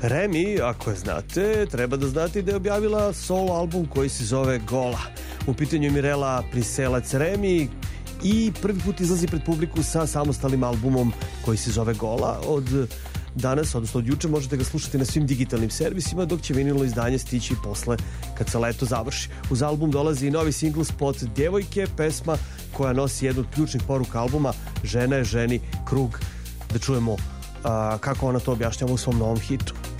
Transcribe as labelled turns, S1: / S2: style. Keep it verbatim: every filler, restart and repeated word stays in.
S1: Remi, ako je znate, treba da znate da je objavila solo album koji se zove Gola. U pitanju je Mirela Priselac Remi i prvi put izlazi pred publiku sa samostalnim albumom koji se zove Gola. Od danas, odnosno od juče, možete ga slušati na svim digitalnim servisima, dok će vinilo izdanje stići posle kad se leto završi. Uz album dolazi i novi single spot Djevojke, pesma koja nosi jednu od ključnih poruka albuma Žena je ženi krug. Da čujemo a, kako ona to objašnjava u svom novom hitu.